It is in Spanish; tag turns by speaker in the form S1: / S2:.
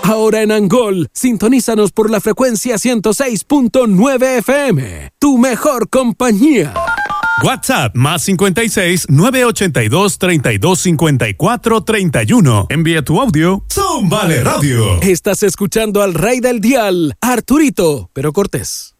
S1: Ahora en Angol, sintonízanos por la frecuencia 106.9 FM. Tu mejor compañía.
S2: WhatsApp más 56 982 32 54 31. Envía tu audio. Zúmbale Radio.
S1: Estás escuchando al rey del dial, Arturito, pero Cortés.